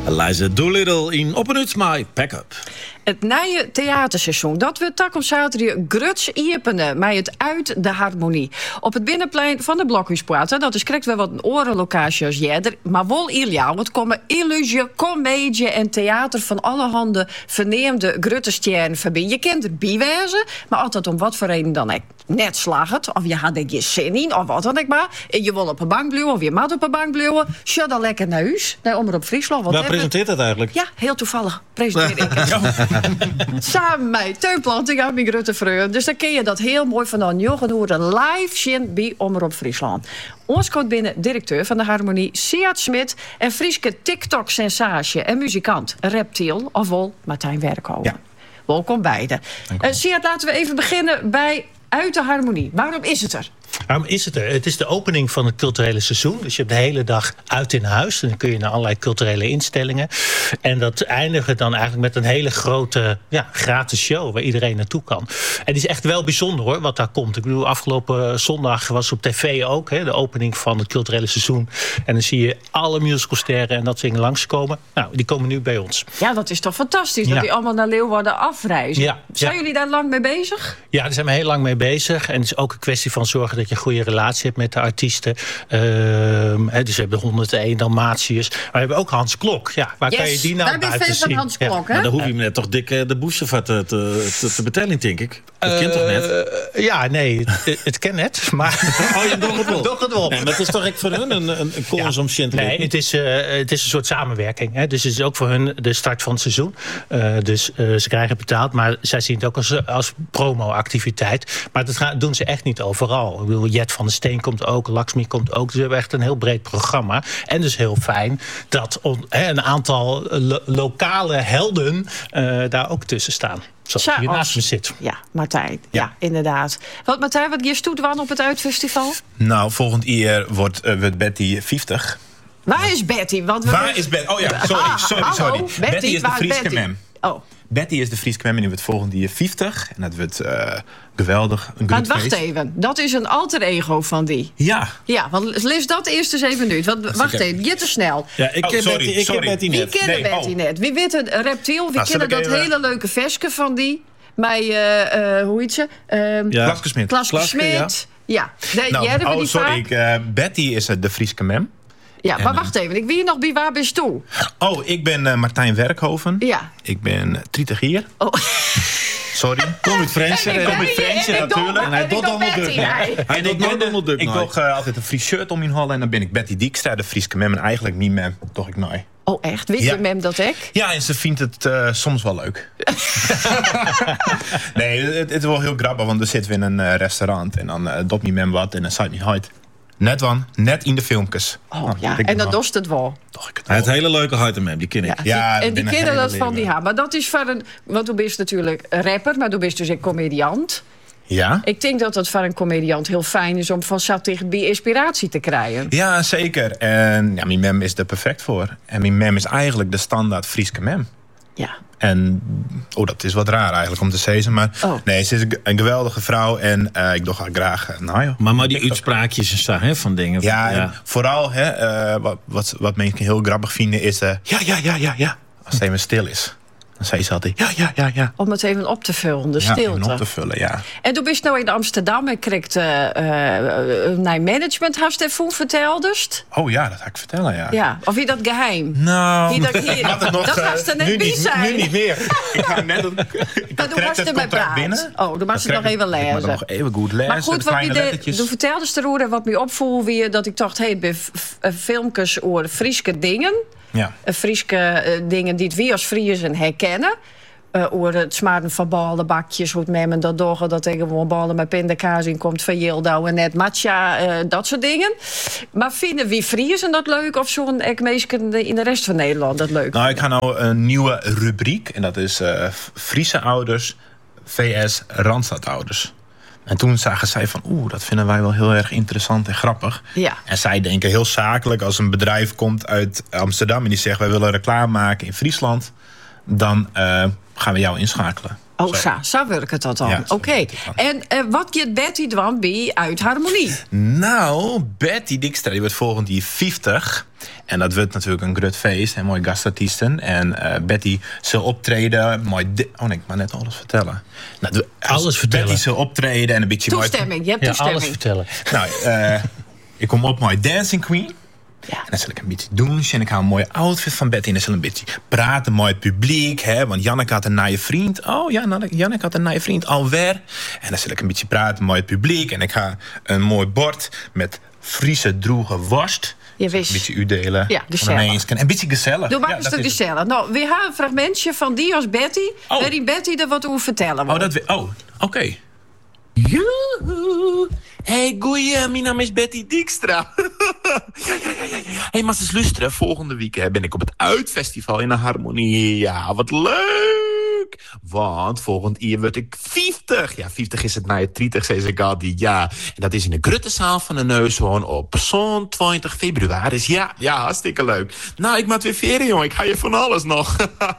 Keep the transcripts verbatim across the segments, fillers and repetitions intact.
Eliza Doolittle in Op en Uits My Pack-up. Het nieuwe theaterseizoen, dat we tak op zaterdag gruts iepenen, maar het uit de harmonie. Op het binnenplein van de Blokhuispoort, dat is correct wel wat een orenlocatie als jeder, maar wel iljaal. Het komen illusie, comedie en theater van alle handen verneemde grutterstjernen verbinden. Je kent er bijwezen, maar altijd om wat voor reden dan ook net slaget, of je had er je zin in, of wat dan ook maar. En je wil op een bank blijven, of je mag op een bank blijven. Sjá dan lekker naar huis, naar Omroep Friesland. Waar presenteert dat eigenlijk? Ja, heel toevallig presenteer ik het. Samen met Teun Planting en mijn Grutte Vreu. Dus dan kun je dat heel mooi van Jochen Hoeren live zien bij Omroep Friesland. Ons komt binnen directeur van de Harmonie, Siad Smit, en Frieske TikTok-sensatie en muzikant Reptiel, ofwel Martijn Werkhoven. Ja. Welkom beiden. Uh, Siad, laten we even beginnen bij Uit de Harmonie. Waarom is het er? Waarom is het er? Het is de opening van het culturele seizoen. Dus je hebt de hele dag uit in huis. En dan kun je naar allerlei culturele instellingen. En dat eindigt dan eigenlijk met een hele grote ja, gratis show waar iedereen naartoe kan. En die is echt wel bijzonder hoor, wat daar komt. Ik bedoel, afgelopen zondag was op tv ook hè, de opening van het culturele seizoen. En dan zie je alle musicalsterren en dat soort dingen langskomen. Nou, die komen nu bij ons. Ja, dat is toch fantastisch ja. dat die allemaal naar Leeuwarden afreizen. Ja. Zijn ja. jullie daar lang mee bezig? Ja, daar zijn we heel lang mee bezig. En het is ook een kwestie van zorgen dat je een goede relatie hebt met de artiesten. Uh, dus we hebben honderdéén Dalmatiërs. Maar we hebben ook Hans Klok. Ja, waar yes, kan je die nou buiten zien? Van Hans Klok, ja. hè? Maar dan hoef je me net toch dik de boesten te, te, te, te betalen, denk ik. Dat uh, kent toch net? Ja, nee, het, het ken net. Maar oh, je doet het wel. Doch het wel. Nee, maar het is toch echt voor hun een, een, een consumtiënt. Ja, nee, het is, uh, het is een soort samenwerking. Hè? Dus het is ook voor hun de start van het seizoen. Uh, dus uh, ze krijgen betaald, maar zij zien het ook als, als promo-activiteit. Maar dat gaan, doen ze echt niet overal. Ik bedoel, Jet van der Steen komt ook, Laxmi komt ook. Dus we hebben echt een heel breed programma. En dus heel fijn dat on, hè, een aantal lo- lokale helden uh, daar ook tussen staan. Zoals je naast me zit. Ja, Martijn. Ja, ja inderdaad. Wat Martijn, wat je stoet aan op het Uitfestival? Nou, volgend jaar wordt, uh, wordt Betty vijftig. Waar is Betty? Want we Waar we... is Betty? Oh ja, sorry, sorry, ah, sorry. Betty, Betty is de Frieske Betty? mem. Oh. Betty is de Frieske mem en die wordt volgend jaar vijftig. En dat wordt uh, geweldig. Een maar wacht even. Dat is een alter ego van die. Ja. Ja, want lees dat eerst eens even uit. Want, wacht even, je te snel. Ja, ik ken oh, sorry, Betty, ik sorry. ken Betty net. Wie kennen nee, Betty oh. net? Wie weet het Reptiel? Wie nou, kennen dat even... hele leuke versje van die? Bij, uh, uh, hoe heet ze? Uh, ja. Klaske Smit. Klaske Smit. Ja. ja. Nou, jij oh, die sorry. vaak... Ik, uh, Betty is uh, de Frieske mem. Ja, maar en, wacht even. Ik wie nog bij waar bist toe? Oh, ik ben uh, Martijn Werkhoven. Ja. Ik ben dertig jaar. Oh. Sorry. Kom met Fransje. Kom met Fransje natuurlijk. En hij doet allemaal duk. Hij doet allemaal duk. Ik doe uh, altijd een Fries shirt om in halen. En dan ben ik Betty Dijkstra, de Frieske mem. En eigenlijk niet mem, toch ik nou. Oh, echt? Weet ja. je mem dat ik? Ja, en ze vindt het uh, soms wel leuk. nee, het, het is wel heel grappig, want dan zitten we in een uh, restaurant. En dan uh, doet mijn mem wat en dan zei hij uit. Net van, net in de filmpjes. Oh nou, ja, en dan dost het wel. Toch ik het wel. Het hele leuke Huitemem, die ken ik. Ja, ja, die, en die kennen dat van die haar. Maar dat is van een... Want toen ben je natuurlijk rapper, maar toen ben je dus een comediant. Ja? Ik denk dat dat voor een comediant heel fijn is om van zat tegen bij inspiratie te krijgen. Ja, zeker. En ja, mijn mem is er perfect voor. En mijn mem is eigenlijk de standaard Frieske mem. Ja. En, oh, dat is wat raar eigenlijk om te zeggen. Maar oh. nee, ze is een geweldige vrouw. En uh, ik doe haar graag. Uh, nou, joh, maar, maar die uitspraakjes en zo, hè, van dingen. Ja, ja. En vooral hè, uh, wat, wat, wat mensen heel grappig vinden is... Uh, ja, ja, ja, ja, ja. Als het even stil is. Dan zei ze altijd, ja, ja, ja, ja. Om het even op te vullen, de ja, stilte. Ja, op te vullen, ja. En toen ben je nou in Amsterdam en kreeg uh, uh, naar management, hast je even verteld dus? Oh ja, dat ga ik vertellen, ja. Ja, of wie dat geheim? Nou, dat, hier, dat, nog, dat was er net nu bij niet, zijn. Nu niet meer. Ik ga net een, ik maar toen was er bij praat. Binnen. Oh, toen was het nog even lezen. Ik nog even goed lezen. Maar goed, wat de, toen vertelde ze erover wat me opvoel weer dat ik dacht, hey, bij filmpjes over Frieske dingen. Ja. Frieske uh, dingen die het wie als Friesen herkennen. Uh, over het smaken van ballen, bakjes, hoe het memmen dat doggen, dat tegen gewoon ballen met pindakaas in komt van Yildau en net matcha, uh, dat soort dingen. Maar vinden wie Friesen dat leuk of zo'n ekmeesken in de rest van Nederland dat leuk? Nou, ik ga nou een nieuwe rubriek en dat is uh, Friese ouders versus Randstadouders. En toen zagen zij van, oeh, dat vinden wij wel heel erg interessant en grappig. Ja. En zij denken heel zakelijk, als een bedrijf komt uit Amsterdam en die zegt, wij willen reclame maken in Friesland, dan uh, gaan we jou inschakelen. Oh, zo, zo werkt dat dan. Ja, zo Oké. werkt het dan. En uh, wat gaat Betty dan bij Uit Harmonie? Nou, Betty Dijkstra die wordt volgend jaar vijftig. En dat wordt natuurlijk een groot feest en mooie gastartiesten. En uh, Betty zal optreden. Mooi di- oh nee, ik mag net alles vertellen. Nou, de- Alles vertellen. Betty zal optreden en een beetje mooi- Toestemming, je hebt Ja, toestemming. alles vertellen. Nou, uh, ik kom op mooi Dancing Queen. Ja. En dan zal ik een beetje douchen en ik hou een mooie outfit van Betty. En dan zal ik een beetje praten, mooi het publiek. Hè? Want Janneke had een nieuwe vriend. Oh ja, Janneke had een nieuwe vriend alweer. En dan zal ik een beetje praten, mooi het publiek. En ik ga een mooi bord met Friese droege worst. Je Een wist. beetje u delen. Ja, gezellig. En een beetje gezellig. Doe maar Ja, een dat stuk is het. gezellig. Nou, we hebben een fragmentje van die als Betty. Oh. Waarin Betty er wat over vertellen wil. Oh, dat we, oh, oké. Joehoe. Hey, goeie, mijn naam is Betty Dijkstra. ja, ja, ja, ja, ja. Hey, maar eens luisteren. Volgende week hè, ben ik op het Uitfestival in de Harmonie. Ja, wat leuk. Want volgend jaar word ik vijftig. Ja, vijftig is het na je dertig, zei ze al die ja. En dat is in de Gruttezaal van de Neushoorn op zo'n twintig februari. Dus ja, ja, hartstikke leuk. Nou, ik maak weer veren, jongen. Ik ga je van alles nog.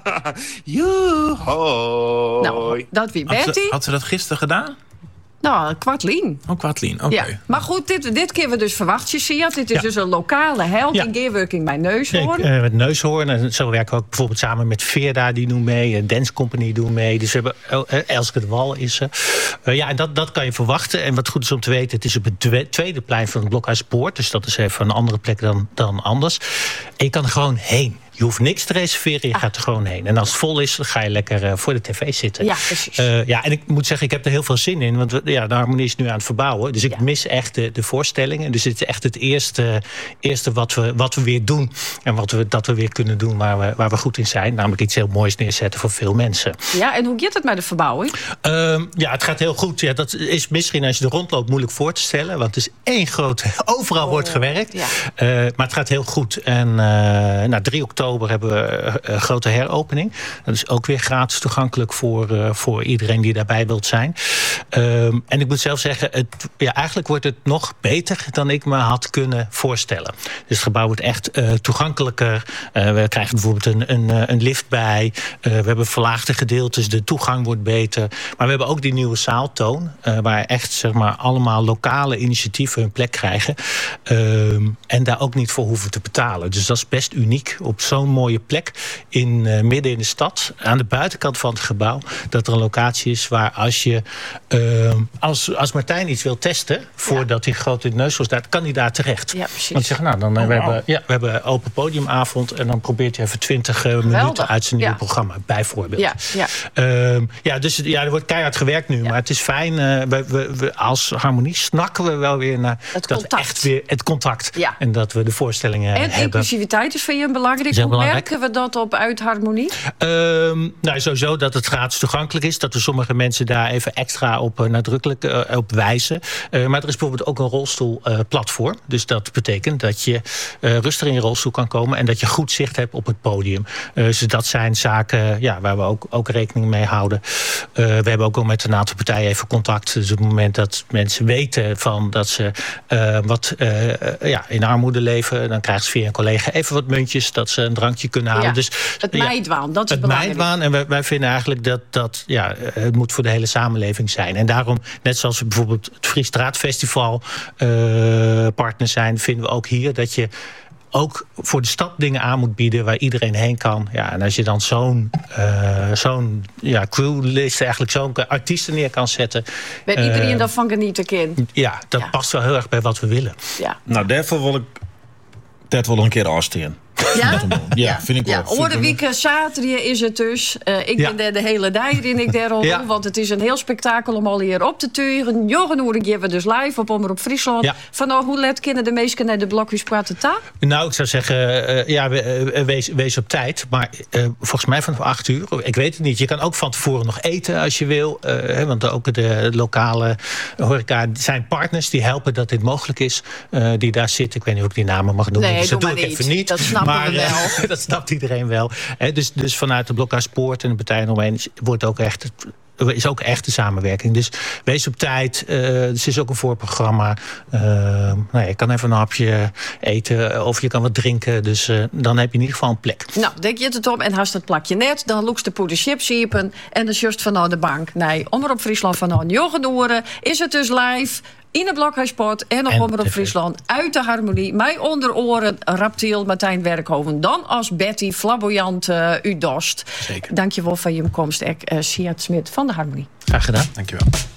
Joe, hoi. Nou, dat wie Had Betty. ze, had ze dat gisteren gedaan? Nou, kwartlien. Oh, Kwartlien, oké. Ja. Maar goed, dit, dit keer we dus verwachtje zien. Dit is Ja. dus een lokale held Ja. in gearworking bij Neushoorn. Kijk, uh, met Neushoorn. En zo werken we ook bijvoorbeeld samen met Veerda, die doen mee. Uh, Dance Company doen mee. Dus we hebben uh, Elske de Wal is er. Uh, ja, en dat, dat kan je verwachten. En wat goed is om te weten, het is op het dwe- tweede plein van het Blokhuispoort. Dus dat is even een andere plek dan, dan anders. En je kan er gewoon heen. Je hoeft niks te reserveren, je Ah. gaat er gewoon heen. En als het vol is, dan ga je lekker uh, voor de tv zitten. Ja, precies. Uh, ja, en ik moet zeggen, ik heb er heel veel zin in. Want we, ja, de Harmonie is nu aan het verbouwen. Dus ik Ja. mis echt de, de voorstellingen. Dus het is echt het eerste, eerste wat, we, wat we weer doen. En wat we, dat we weer kunnen doen waar we, waar we goed in zijn. Namelijk iets heel moois neerzetten voor veel mensen. Ja, en hoe gaat het met de verbouwing? Um, ja, het gaat heel goed. Ja, dat is misschien als je er rondloopt moeilijk voor te stellen. Want het is één grote... Overal wordt gewerkt. ja. Uh, maar het gaat heel goed. En uh, nou, drie oktober hebben we een grote heropening. Dat is ook weer gratis toegankelijk voor, uh, voor iedereen die daarbij wilt zijn. Um, en ik moet zelf zeggen, het, ja, eigenlijk wordt het nog beter dan ik me had kunnen voorstellen. Dus het gebouw wordt echt uh, toegankelijker. Uh, we krijgen bijvoorbeeld een, een, een lift bij. Uh, we hebben verlaagde gedeeltes. De toegang wordt beter. Maar we hebben ook die nieuwe zaaltoon. Uh, waar echt zeg maar, allemaal lokale initiatieven hun plek krijgen. Um, en daar ook niet voor hoeven te betalen. Dus dat is best uniek op zo'n mooie plek in uh, midden in de stad, aan de buitenkant van het gebouw, dat er een locatie is waar als je uh, als, als Martijn iets wil testen voordat hij groot in de neus staat, kan hij daar terecht. Ja, precies. Want je zegt, nou, dan, uh, Oh, we, wow. hebben, ja, we hebben open podiumavond en dan probeert hij even twintig uh, minuten uit zijn nieuwe Ja. programma, bijvoorbeeld. Ja, ja. Um, ja, dus ja, er wordt keihard gewerkt nu, Ja. maar het is fijn. Uh, we, we, we, als Harmonie snakken we wel weer naar Het dat contact. echt weer het contact Ja. en dat we de voorstellingen En hebben. inclusiviteit is voor je belangrijk. Is heel Hoe belangrijk. merken we dat op Uit Harmonie? Um, nou, sowieso dat het gratis toegankelijk is. Dat we sommige mensen daar even extra op uh, nadrukkelijk uh, op wijzen. Uh, maar er is bijvoorbeeld ook een rolstoelplatform. Uh, dus dat betekent dat je uh, rustig in je rolstoel kan komen en dat je goed zicht hebt op het podium. Uh, dus dat zijn zaken ja, waar we ook, ook rekening mee houden. Uh, we hebben ook al met een aantal partijen even contact. Dus op het moment dat mensen weten van dat ze uh, wat uh, uh, ja, in armoede leven, dan krijgen ze via een collega even wat muntjes dat ze een drankje kunnen halen. Ja. Dus, Het ja, meidwaan, dat is het belangrijk. meidwaan. En wij, wij vinden eigenlijk dat, dat ja, het moet voor de hele samenleving zijn. En daarom, net zoals we bijvoorbeeld het Friestraatfestival uh, partner zijn, vinden we ook hier dat je ook voor de stad dingen aan moet bieden waar iedereen heen kan. Ja, en als je dan zo'n uh, zo'n ja, crewlist, eigenlijk zo'n artiesten neer kan zetten. Bij iedereen uh, daarvan genieten kan. Ja, dat Ja. past wel heel erg bij wat we willen. Ja. Nou, daarvoor wil ik dat wel een keer afstaan. Ja? Ja, vind ik wel. Ja, oren week zaterdag is het dus. Uh, ik Ja. ben daar de hele dag in ik daar al, Ja. want het is een heel spektakel om al hier op te turen. Jorgen Oeren geven we dus live op Omroep Friesland. Ja. Van nou, hoe let kunnen de meesten naar de blokjes praten ta? Nou, ik zou zeggen, uh, ja, we, uh, wees, wees op tijd. Maar uh, volgens mij vanaf acht uur, ik weet het niet. Je kan ook van tevoren nog eten als je wil. Uh, hè, want ook de lokale horeca zijn partners die helpen dat dit mogelijk is. Uh, die daar zitten. Ik weet niet of ik die namen mag noemen. Nee, dus doe dat doe maar ik niet. even niet. Dat snappen maar, we wel. dat snapt iedereen wel. Hè, dus, dus vanuit de Blokhuispoort en de partijen omheen wordt ook echt is ook echt de samenwerking. Dus wees op tijd. Uh, er is ook een voorprogramma. Uh, nou ja, je kan even een hapje eten of je kan wat drinken. Dus uh, dan heb je in ieder geval een plek. Nou, denk je het op en haast het plakje net. Dan loekst de poeder chips iepen en dan just vanuit de bank. Nee, Omroep Friesland vanuit Joggenoren is het dus live in het Blokhuispot en op En Omroep T V. Friesland uit de harmonie. Mij onder oren Raptiel, Martijn Werkhoven. Dan als Betty, flamboyant uh, u dost. Zeker. Dank je wel voor je komst, uh, Siad Smit van de Harmonie. Graag gedaan. Dankjewel.